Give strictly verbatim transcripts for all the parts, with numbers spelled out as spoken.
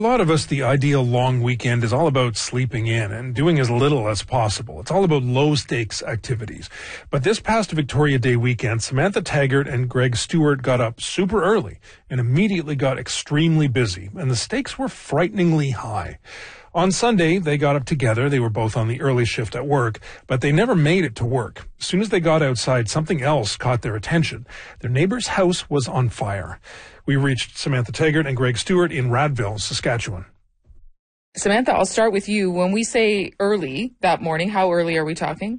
A lot of us, the ideal long weekend is all about sleeping in and doing as little as possible. It's all about low-stakes activities. But this past Victoria Day weekend, Samantha Taggart and Greg Stewart got up super early and immediately got extremely busy, and the stakes were frighteningly high. On Sunday, they got up together. They were both on the early shift at work, but they never made it to work. As soon as they got outside, something else caught their attention. Their neighbor's house was on fire. We reached Samantha Taggart and Greg Stewart in Radville, Saskatchewan. Samantha, I'll start with you. When we say early that morning, how early are we talking?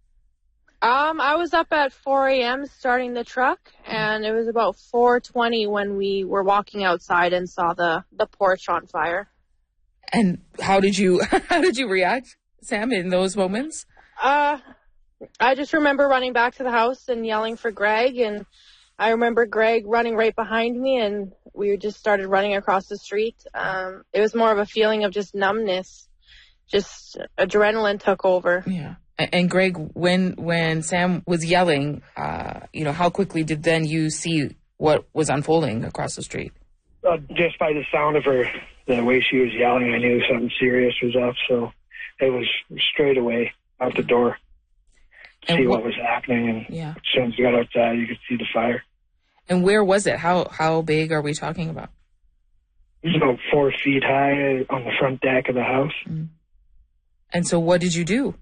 Um, I was up at four a.m. starting the truck, and it was about four twenty when we were walking outside and saw the, the porch on fire. And how did you how did you react, Sam, in those moments? Uh, I just remember running back to the house and yelling for Greg, and I remember Greg running right behind me, and we just started running across the street. Um, it was more of a feeling of just numbness, just adrenaline took over. Yeah. And Greg, when when Sam was yelling, uh, you know, how quickly did then you see what was unfolding across the street? Uh, just by the sound of her, the way she was yelling, I knew something serious was up. So it was straight away out the door to see what, what was happening. And yeah. As soon as we got outside, you could see the fire. And where was it? How how big are we talking about? It was about four feet high on the front deck of the house. Mm. And so what did you do?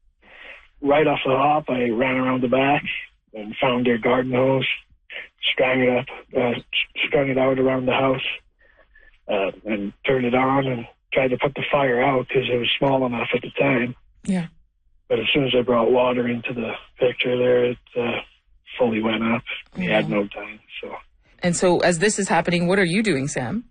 Right off the hop, I ran around the back and found their garden hose, strung it up, uh, strung it out around the house, uh, and turned it on and tried to put the fire out because it was small enough at the time. Yeah. But as soon as I brought water into the picture there, it uh, fully went up. We yeah. had no time. So. And so as this is happening, what are you doing, Sam?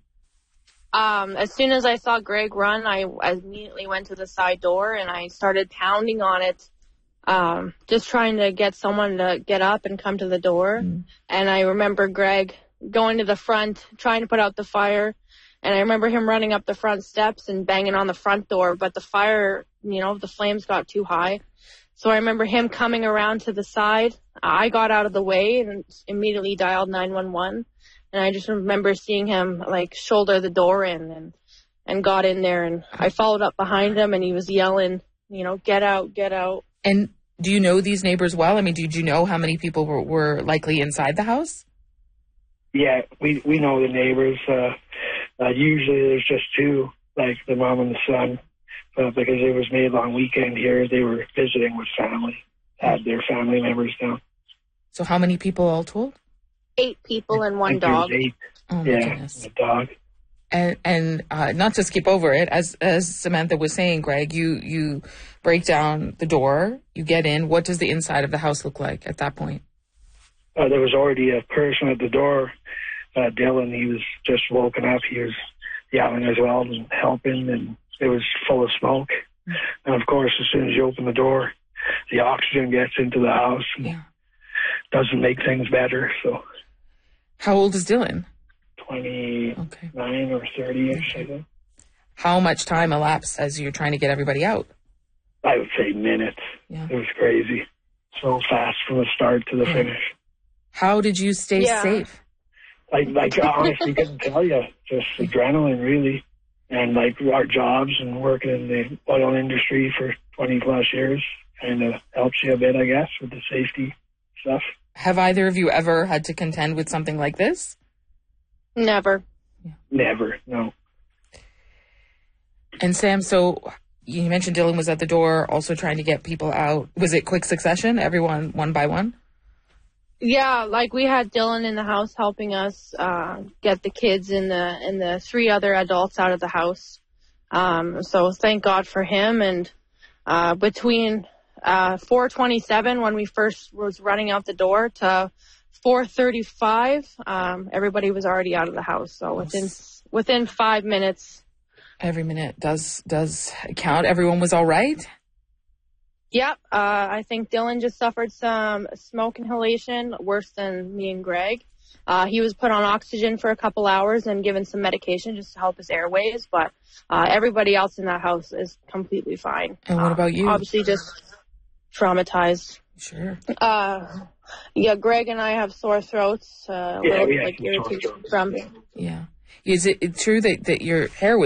Um, as soon as I saw Greg run, I, I immediately went to the side door and I started pounding on it. Um, just trying to get someone to get up and come to the door. Mm. And I remember Greg going to the front, trying to put out the fire. And I remember him running up the front steps and banging on the front door. But the fire, you know, the flames got too high. So I remember him coming around to the side. I got out of the way and immediately dialed nine one one. And I just remember seeing him, like, shoulder the door in and, and got in there. And I followed up behind him and he was yelling, you know, get out, get out. And do you know these neighbors well? I mean, did you know how many people were, were likely inside the house? Yeah, we we know the neighbors. Uh, uh, usually there's just two, like the mom and the son. But because it was May long weekend here, they were visiting with family, had their family members down. So how many people all told? Eight people and one dog. Eight. Oh, my yeah, goodness. A dog. And and uh, not to skip over it, as as Samantha was saying, Greg, you you break down the door, you get in. What does the inside of the house look like at that point? Uh, there was already a person at the door, uh, Dylan. He was just woken up. He was yelling as well and helping, and it was full of smoke. And of course, as soon as you open the door, the oxygen gets into the house and yeah. doesn't make things better. So, how old is Dylan? twenty-nine okay. or thirty-ish, I think. How much time elapsed as you're trying to get everybody out? I would say minutes. Yeah. It was crazy. So fast from the start to the yeah. finish. How did you stay yeah. safe? Like, like I honestly couldn't tell you. Just adrenaline, really. And, like, our jobs and working in the oil industry for twenty plus years kind of helps you a bit, I guess, with the safety stuff. Have either of you ever had to contend with something like this? Never. Yeah. Never, no. And Sam, so you mentioned Dylan was at the door also trying to get people out. Was it quick succession, everyone one by one? Yeah, like we had Dylan in the house helping us uh, get the kids and the and the three other adults out of the house. Um, so thank God for him. And uh, between uh, four twenty-seven, when we first was running out the door, to four thirty-five, um, everybody was already out of the house. So within within five minutes. Every minute does does count. Everyone was all right? Yep. Uh, I think Dylan just suffered some smoke inhalation, worse than me and Greg. Uh, he was put on oxygen for a couple hours and given some medication just to help his airways. But uh, everybody else in that house is completely fine. And what uh, about you? Obviously just traumatized. Sure. Uh, yeah, Greg and I have sore throats, uh, a yeah, little yeah, like irritation from. Yeah. Is it true that, that your hair was